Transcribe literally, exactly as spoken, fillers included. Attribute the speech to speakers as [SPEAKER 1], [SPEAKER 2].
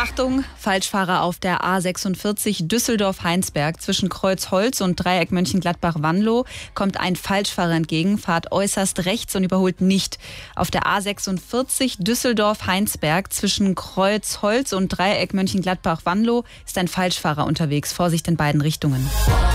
[SPEAKER 1] Achtung, Falschfahrer auf der A sechsundvierzig Düsseldorf-Heinsberg. Zwischen Kreuzholz und Dreieck Mönchengladbach-Wanlo kommt ein Falschfahrer entgegen, fahrt äußerst rechts und überholt nicht. Auf der A sechsundvierzig Düsseldorf-Heinsberg zwischen Kreuzholz und Dreieck Mönchengladbach-Wanlo ist ein Falschfahrer unterwegs. Vorsicht in beiden Richtungen.